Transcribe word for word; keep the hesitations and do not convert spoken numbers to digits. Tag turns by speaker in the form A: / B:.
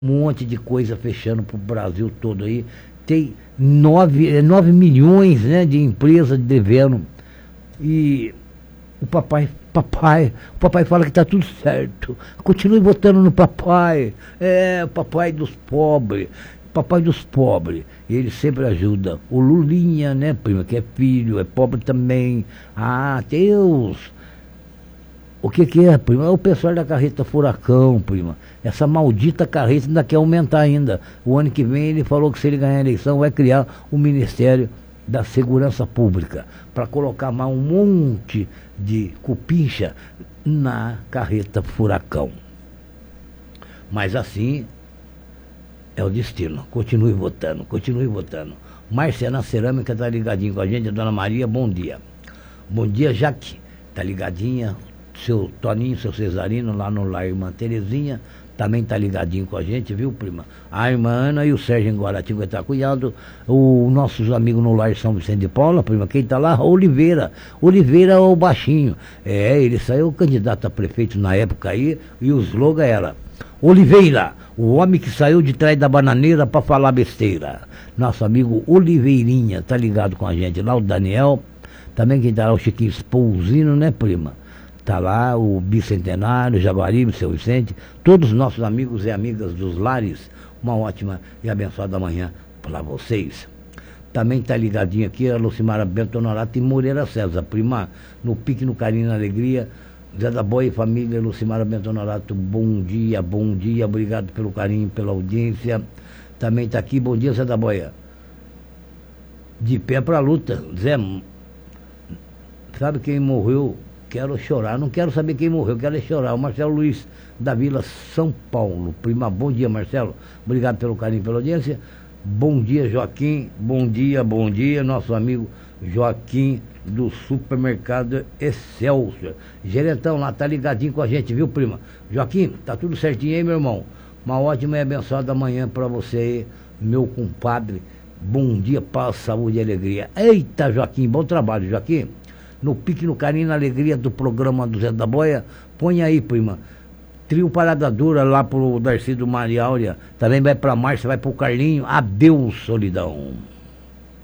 A: Um monte de coisa fechando pro Brasil todo aí. Tem nove, nove milhões, né, de empresas devendo. E o papai, papai, o papai fala que tá tudo certo. Continue votando no papai. É, o papai dos pobres. Papai dos pobres. Ele sempre ajuda. O Lulinha, né, prima, que é filho, é pobre também. Ah, Deus. O que que é, prima? É o pessoal da carreta furacão, prima. Essa maldita carreta ainda quer aumentar ainda. O ano que vem ele falou que se ele ganhar a eleição vai criar o Ministério da Segurança Pública para colocar mais um monte de cupincha na carreta furacão. Mas assim é o destino. Continue votando, continue votando. Márcia na Cerâmica tá ligadinho com a gente. A Dona Maria, bom dia. Bom dia, Jaque. Tá ligadinha. Seu Toninho, seu Cesarino, lá no lar Irmã Terezinha, também tá ligadinho com a gente, viu, prima? A irmã Ana e o Sérgio em Guaratinguetá, cuidado. Os nossos amigos no lar São Vicente de Paula, prima, quem tá lá? Oliveira. Oliveira é o baixinho. É, ele saiu candidato a prefeito na época aí, e o slogan era: Oliveira, o homem que saiu de trás da bananeira para falar besteira. Nosso amigo Oliveirinha, tá ligado com a gente lá, o Daniel. Também quem tá lá, o Chiquinho Espousino, né, prima? Está lá o Bicentenário, Jaguaribe, seu Vicente, todos os nossos amigos e amigas dos lares. Uma ótima e abençoada manhã para vocês. Também está ligadinho aqui a Lucimara Bento Honorato e Moreira César, prima, no pique, no carinho, na alegria. Zé da Boia e família, Lucimara Bento Honorato, bom dia, bom dia, obrigado pelo carinho, pela audiência. Também está aqui, bom dia, Zé da Boia. De pé para a luta, Zé, sabe quem morreu? Quero chorar, não quero saber quem morreu, quero é chorar. O Marcelo Luiz, da Vila São Paulo. Prima, bom dia, Marcelo. Obrigado pelo carinho, pela audiência. Bom dia, Joaquim. Bom dia, bom dia, nosso amigo Joaquim do supermercado Excelsior. Gerentão lá, tá ligadinho com a gente, viu, prima? Joaquim, tá tudo certinho aí, meu irmão? Uma ótima e abençoada manhã pra você, meu compadre. Bom dia, paz, saúde e alegria. Eita, Joaquim, bom trabalho, Joaquim. No pique, no carinho, na alegria do programa do Zé da Boia. Põe aí, prima. Trio Parada Dura lá pro Darcy do Maria Áurea. Também vai pra Márcia, vai pro Carlinho. Adeus, solidão.